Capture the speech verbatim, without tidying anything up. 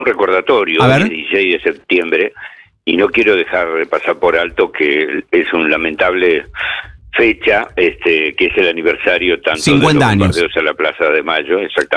un recordatorio, el dieciséis de septiembre, y no quiero dejar de pasar por alto que es un lamentable fecha, este, que es el aniversario tanto de los bombardeos a la Plaza de Mayo, exactamente.